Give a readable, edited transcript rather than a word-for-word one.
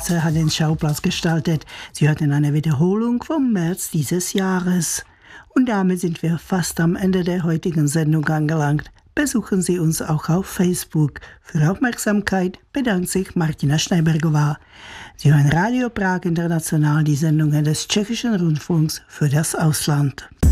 Ganze hat den Schauplatz gestaltet. Sie hörten eine Wiederholung vom März dieses Jahres. Und damit sind wir fast am Ende der heutigen Sendung angelangt. Besuchen Sie uns auch auf Facebook. Für Aufmerksamkeit bedankt sich Martina Schneibergová. Sie hören Radio Prag International, die Sendungen des Tschechischen Rundfunks für das Ausland.